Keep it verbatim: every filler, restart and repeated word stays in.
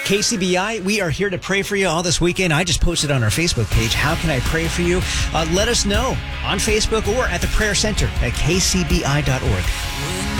K C B I, we are here to pray for you all this weekend. I just posted on our Facebook page, how can I pray for you? Uh, let us know on Facebook or at the prayer center at k c b i dot org.